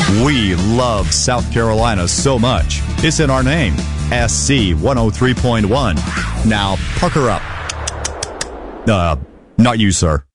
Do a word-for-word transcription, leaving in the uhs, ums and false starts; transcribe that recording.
We love South Carolina so much. It's in our name. S C one oh three point one. Now, pucker up. Uh, not you, sir.